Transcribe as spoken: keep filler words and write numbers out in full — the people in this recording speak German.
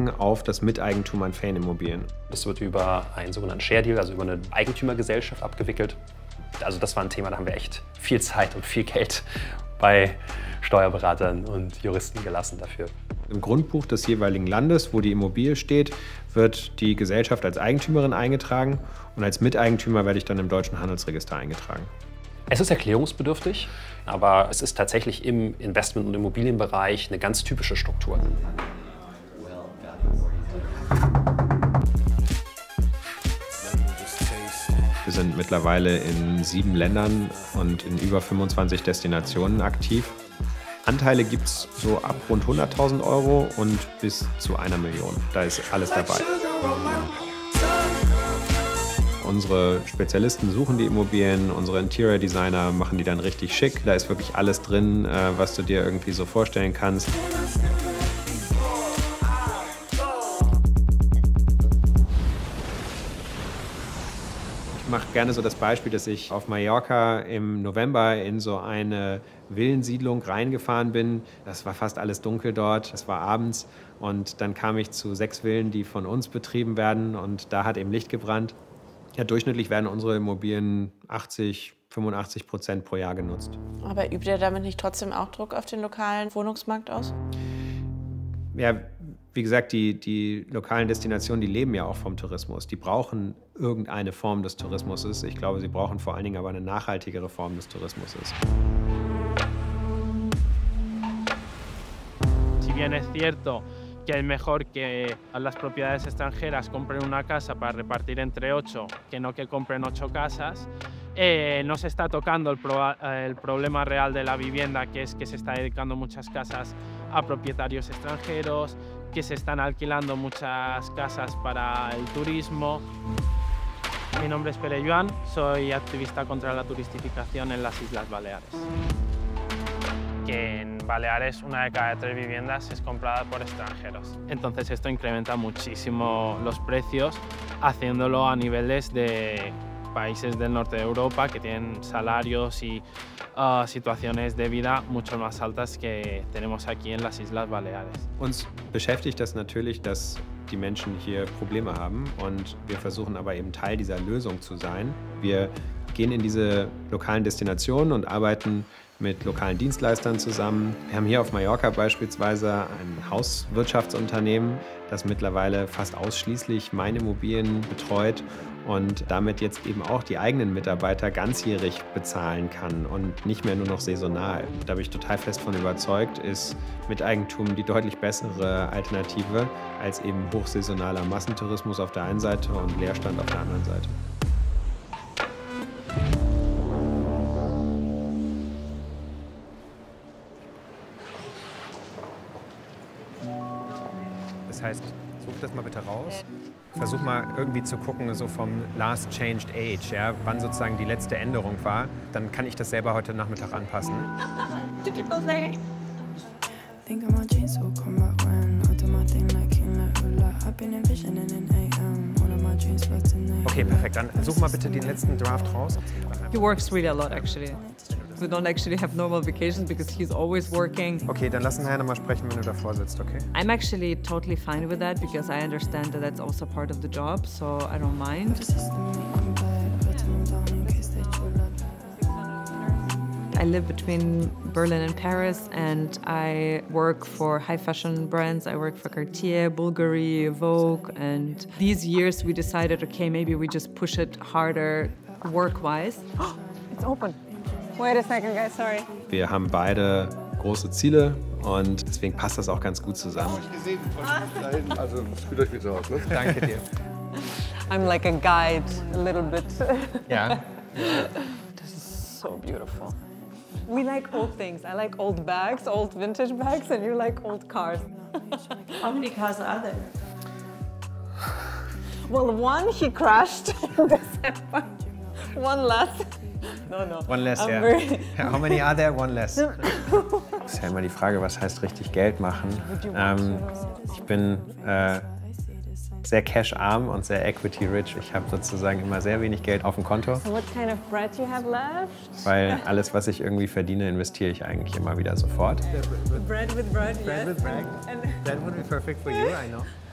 umsteigen auf das Miteigentum an Ferienimmobilien. Das wird über einen sogenannten Share Deal, also über eine Eigentümergesellschaft abgewickelt. Also das war ein Thema, da haben wir echt viel Zeit und viel Geld bei Steuerberatern und Juristen gelassen dafür. Im Grundbuch des jeweiligen Landes, wo die Immobilie steht, wird die Gesellschaft als Eigentümerin eingetragen und als Miteigentümer werde ich dann im deutschen Handelsregister eingetragen. Es ist erklärungsbedürftig, aber es ist tatsächlich im Investment- und Immobilienbereich eine ganz typische Struktur. Wir sind mittlerweile in sieben Ländern und in über fünfundzwanzig Destinationen aktiv. Anteile gibt es so ab rund hunderttausend Euro und bis zu einer Million. Da ist alles dabei. Unsere Spezialisten suchen die Immobilien, unsere Interior Designer machen die dann richtig schick. Da ist wirklich alles drin, was du dir irgendwie so vorstellen kannst. Ich mache gerne so das Beispiel, dass ich auf Mallorca im November in so eine Villensiedlung reingefahren bin. Das war fast alles dunkel dort, es war abends und dann kam ich zu sechs Villen, die von uns betrieben werden und da hat eben Licht gebrannt. Ja, durchschnittlich werden unsere Immobilien achtzig, fünfundachtzig Prozent pro Jahr genutzt. Aber übt ihr damit nicht trotzdem auch Druck auf den lokalen Wohnungsmarkt aus? Ja, wie gesagt, die, die lokalen Destinationen, die leben ja auch vom Tourismus. Die brauchen irgendeine Form des Tourismus. Ich glaube, sie brauchen vor allen Dingen aber eine nachhaltigere Form des Tourismus. Si bien es cierto que es mejor que las propiedades extranjeras compren una casa para repartir entre ocho que no que compren ocho casas, eh, no se está tocando el, pro, el problema real de la vivienda, que es que se está dedicando muchas casas a propietarios extranjeros, que se están alquilando muchas casas para el turismo. Mi nombre es Pere Joan, soy activista contra la turistificación en las Islas Baleares. Que en Baleares una de cada tres viviendas es comprada por extranjeros. Entonces esto incrementa muchísimo los precios, haciéndolo a niveles de países del norte de Europa que tienen salarios y uh, situaciones de vida mucho más altas que tenemos aquí en las Islas Baleares. Uns beschäftigt das natürlich, dass die Menschen hier Probleme haben und wir versuchen aber eben Teil dieser Lösung zu sein. Wir gehen in diese lokalen Destinationen und arbeiten mit lokalen Dienstleistern zusammen. Wir haben hier auf Mallorca beispielsweise ein Hauswirtschaftsunternehmen, das mittlerweile fast ausschließlich meine Immobilien betreut und damit jetzt eben auch die eigenen Mitarbeiter ganzjährig bezahlen kann und nicht mehr nur noch saisonal. Da bin ich total fest von überzeugt, ist Miteigentum die deutlich bessere Alternative als eben hochsaisonaler Massentourismus auf der einen Seite und Leerstand auf der anderen Seite. Das heißt, such das mal bitte raus. Versuch mal irgendwie zu gucken, so vom Last Changed Age, ja, wann sozusagen die letzte Änderung war. Dann kann ich das selber heute Nachmittag anpassen. Okay, perfekt. Dann such mal bitte den letzten Draft raus. He works really a lot, actually. We don't actually have normal vacations because he's always working. Okay, dann lass uns nachher nochmal sprechen, wenn du davor sitzt, okay? I'm actually totally fine with that because I understand that that's also part of the job, so I don't mind. I live between Berlin and Paris and I work for high fashion brands. I work for Cartier, Bulgari, Vogue, and these years we decided, okay, maybe we just push it harder work-wise. It's open. Wait a second, guys, sorry. Wir haben beide große Ziele und deswegen passt das auch ganz gut zusammen. Also spielt euch bitte aus, ne? Danke dir. I'm like a guide, a little bit. Ja. This is so beautiful. We like old things. I like old bags, old vintage bags, and you like old cars. How many cars are there? Well, one he crashed in December. One less. No, no. One less, I'm ja. very- How many are there? One less. Das ist ja immer die Frage, was heißt richtig Geld machen? Ähm, ich bin äh, sehr cash-arm und sehr equity-rich. Ich habe sozusagen immer sehr wenig Geld auf dem Konto, So what kind of bread you have left? weil alles, was ich irgendwie verdiene, investiere ich eigentlich immer wieder sofort. Bread with bread, yes. That would be perfect for you, I know.